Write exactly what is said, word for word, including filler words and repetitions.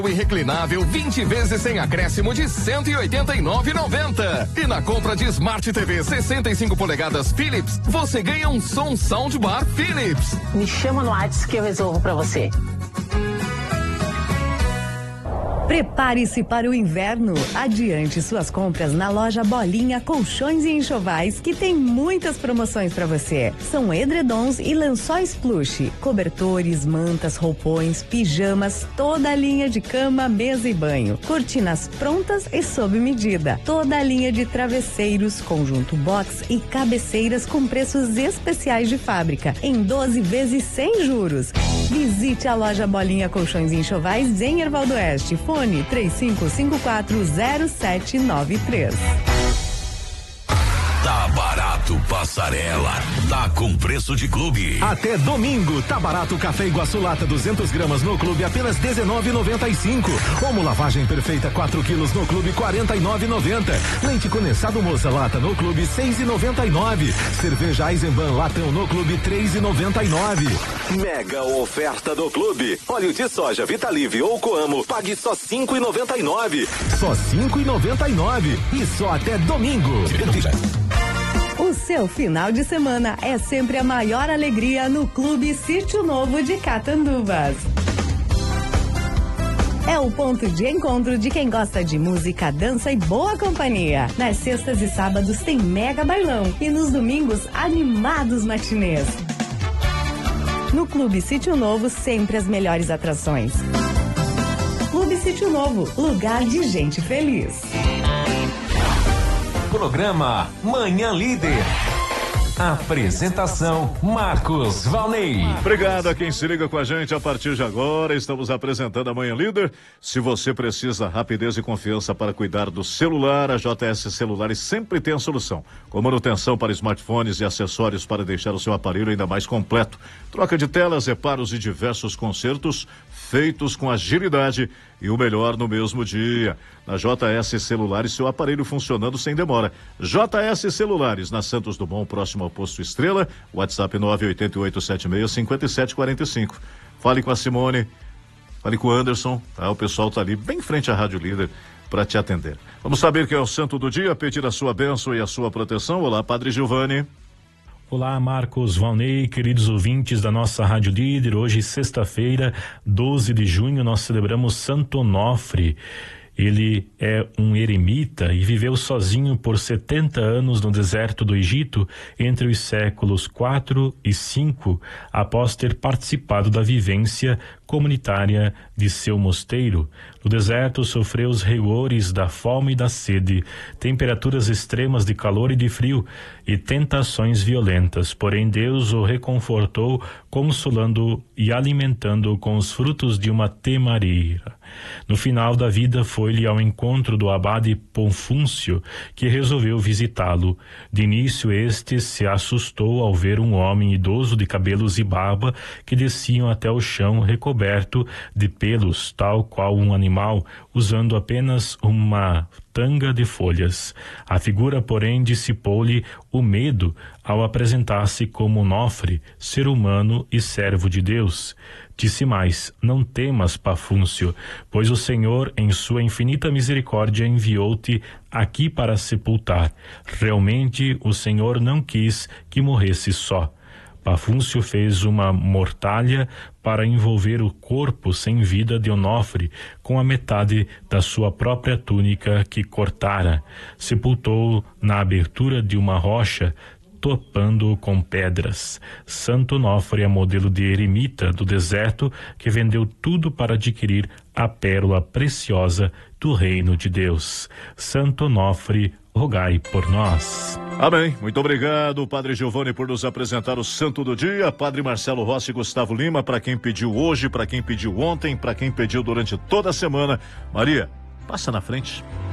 E reclinável vinte vezes sem acréscimo de cento e oitenta e nove reais e noventa centavos. E na compra de Smart T V sessenta e cinco polegadas Philips, você ganha um som soundbar Philips. Me chama no WhatsApp que eu resolvo pra você. Prepare-se para o inverno. Adiante suas compras na loja Bolinha Colchões e Enxovais, que tem muitas promoções para você. São edredons e lençóis plush, cobertores, mantas, roupões, pijamas, toda a linha de cama, mesa e banho. Cortinas prontas e sob medida. Toda a linha de travesseiros, conjunto box e cabeceiras com preços especiais de fábrica, em doze vezes sem juros. Visite a loja Bolinha Colchões e Enxovais em Hervaldo Oeste. Fone três cinco cinco quatro zero sete nove três. Tá barato, passarela. Tá com preço de clube. Até domingo, tá barato café Iguaçu lata duzentas gramas no clube apenas dezenove reais e noventa e cinco. Como lavagem perfeita quatro quilos no clube quarenta e nove reais e noventa. Leite condensado Moça lata no clube seis reais e noventa e nove. Cerveja Eisenbahn latão no clube três reais e noventa e nove. Mega oferta do clube. Óleo de soja Vitalive ou Coamo, pague só cinco reais e noventa e nove. Só cinco reais e noventa e nove. E só até domingo. O seu final de semana é sempre a maior alegria no Clube Sítio Novo de Catanduvas. É o ponto de encontro de quem gosta de música, dança e boa companhia. Nas sextas e sábados tem mega bailão e nos domingos animados matinês. No Clube Sítio Novo, sempre as melhores atrações. Clube Sítio Novo, lugar de gente feliz. Programa Manhã Líder. Apresentação Marcos Valnei. Obrigado a quem se liga com a gente a partir de agora. Estamos apresentando a Manhã Líder. Se você precisa rapidez e confiança para cuidar do celular, a J S Celulares sempre tem a solução. Com manutenção para smartphones e acessórios para deixar o seu aparelho ainda mais completo. Troca de telas, reparos e diversos consertos feitos com agilidade e o melhor no mesmo dia. Na J S Celulares, seu aparelho funcionando sem demora. J S Celulares, na Santos Dumont, próximo ao Posto Estrela. WhatsApp nove oito oito sete seis cinco sete quatro cinco. Fale com a Simone, fale com o Anderson, tá? O pessoal tá ali bem em frente à Rádio Líder para te atender. Vamos saber quem é o santo do dia, pedir a sua bênção e a sua proteção. Olá, Padre Giovanni. Olá, Marcos Valnei, queridos ouvintes da nossa Rádio Líder. Hoje, sexta-feira, doze de junho, nós celebramos Santo Onofre. Ele é um eremita e viveu sozinho por setenta anos no deserto do Egito entre os séculos quatro e cinco, após ter participado da vivência comunitária de seu mosteiro. No deserto sofreu os rigores da fome e da sede, temperaturas extremas de calor e de frio e tentações violentas. Porém, Deus o reconfortou, consolando e alimentando com os frutos de uma temareira. No final da vida, foi-lhe ao encontro do abade Ponfúncio, que resolveu visitá-lo. De início, este se assustou ao ver um homem idoso de cabelos e barba que desciam até o chão recoberto de pelos, tal qual um animal, usando apenas uma tanga de folhas. A figura, porém, dissipou-lhe o medo ao apresentar-se como Onofre, ser humano e servo de Deus. Disse mais: não temas, Pafúncio, pois o Senhor, em sua infinita misericórdia, enviou-te aqui para sepultar. Realmente, o Senhor não quis que morresse só. Pafúncio fez uma mortalha para envolver o corpo sem vida de Onofre com a metade da sua própria túnica que cortara. Sepultou na abertura de uma rocha, topando com pedras. Santo Onofre é modelo de eremita do deserto que vendeu tudo para adquirir a pérola preciosa do reino de Deus. Santo Onofre, rogai por nós. Amém. Muito obrigado, Padre Giovanni, por nos apresentar o santo do dia. Padre Marcelo Rossi e Gustavo Lima, para quem pediu hoje, para quem pediu ontem, para quem pediu durante toda a semana. Maria, passa na frente.